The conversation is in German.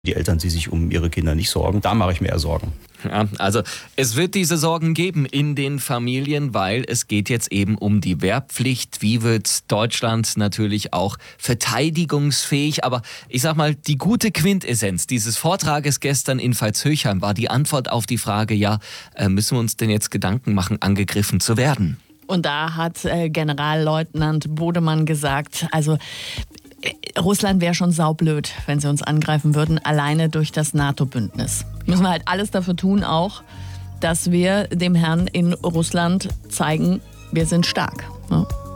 Die Eltern, die sich um ihre Kinder nicht sorgen, da mache ich mir eher Sorgen. Ja, also es wird diese Sorgen geben in den Familien, weil es geht jetzt eben um die Wehrpflicht. Wie wird Deutschland natürlich auch verteidigungsfähig? Aber ich sag mal, die gute Quintessenz dieses Vortrages gestern in Veitshöchheim war die Antwort auf die Frage, müssen wir uns denn jetzt Gedanken machen, angegriffen zu werden? Und da hat Generalleutnant Bodemann gesagt, also Russland wäre schon saublöd, wenn sie uns angreifen würden, alleine durch das NATO-Bündnis. Müssen wir halt alles dafür tun auch, dass wir dem Herrn in Russland zeigen, wir sind stark. Ja.